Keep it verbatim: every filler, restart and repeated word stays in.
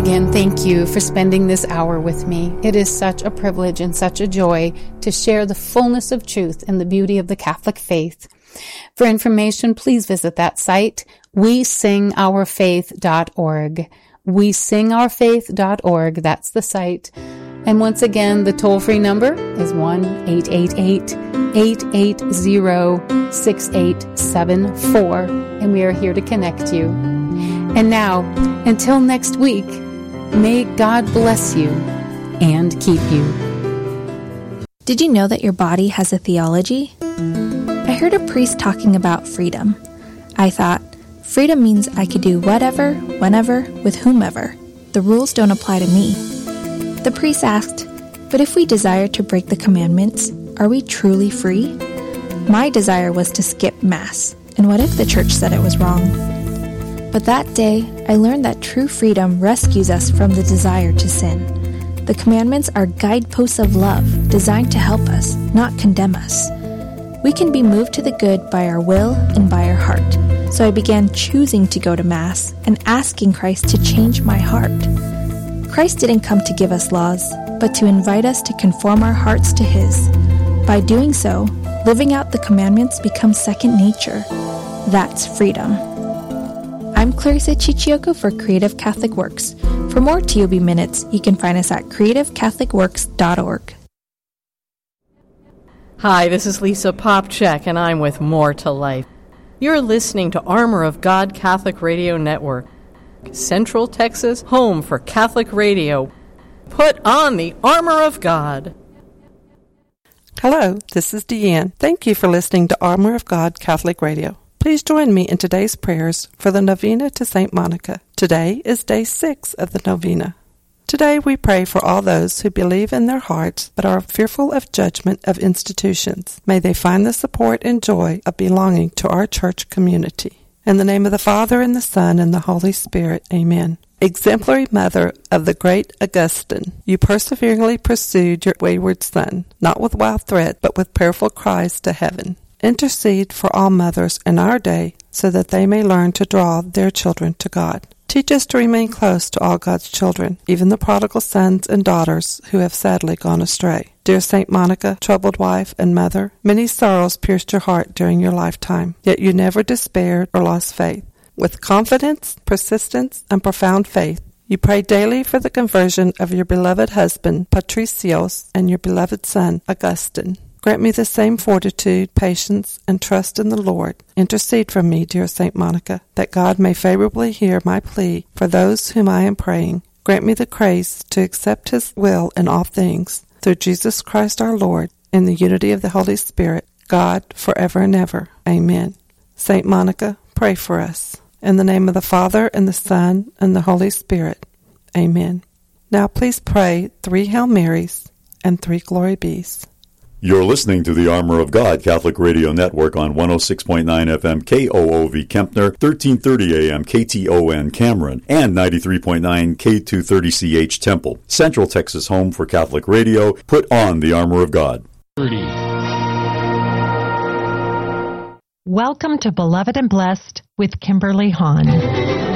Again, thank you for spending this hour with me. It is such a privilege and such a joy to share the fullness of truth and the beauty of the Catholic faith. For information, please visit that site, we sing our faith dot org. we sing our faith dot org. That's the site. And once again, the toll-free number is one eight eight eight, eight eight zero, six eight seven four, and we are here to connect you. And now, until next week, may God bless you and keep you. Did you know that your body has a theology? I heard a priest talking about freedom. I thought, freedom means I could do whatever, whenever, with whomever. The rules don't apply to me. The priest asked, but if we desire to break the commandments, are we truly free? My desire was to skip Mass, and what if the church said it was wrong? But that day, I learned that true freedom rescues us from the desire to sin. The commandments are guideposts of love, designed to help us, not condemn us. We can be moved to the good by our will and by our heart. So I began choosing to go to Mass and asking Christ to change my heart. Christ didn't come to give us laws, but to invite us to conform our hearts to His. By doing so, living out the commandments becomes second nature. That's freedom. I'm Clarissa Chichioko for Creative Catholic Works. For more T O B Minutes, you can find us at creative catholic works dot org. Hi, this is Lisa Popchak, and I'm with More to Life. You're listening to Armor of God Catholic Radio Network, Central Texas, home for Catholic radio. Put on the armor of God. Hello, this is Deanne. Thank you for listening to Armor of God Catholic Radio. Please join me in today's prayers for the Novena to Saint Monica. Today is day six of the Novena. Today we pray for all those who believe in their hearts but are fearful of judgment of institutions. May they find the support and joy of belonging to our church community. In the name of the Father, and the Son, and the Holy Spirit, amen. Exemplary mother of the great Augustine, you perseveringly pursued your wayward son, not with wild threat, but with prayerful cries to heaven. Intercede for all mothers in our day, so that they may learn to draw their children to God. Teach us to remain close to all God's children, even the prodigal sons and daughters who have sadly gone astray. Dear Saint Monica, troubled wife and mother, many sorrows pierced your heart during your lifetime, yet you never despaired or lost faith. With confidence, persistence, and profound faith, you prayed daily for the conversion of your beloved husband, Patricios, and your beloved son, Augustine. Grant me the same fortitude, patience, and trust in the Lord. Intercede for me, dear Saint Monica, that God may favorably hear my plea for those whom I am praying. Grant me the grace to accept His will in all things, through Jesus Christ our Lord, in the unity of the Holy Spirit, God, forever and ever. Amen. Saint Monica, pray for us. In the name of the Father, and the Son, and the Holy Spirit. Amen. Now please pray three Hail Marys and three Glory Bees. You're listening to the Armor of God Catholic Radio Network on one oh six point nine F M K O O V Kempner, thirteen thirty A M K T O N Cameron, and ninety-three point nine K two thirty C H Temple. Central Texas home for Catholic radio. Put on the Armor of God. Welcome to Beloved and Blessed with Kimberly Hahn.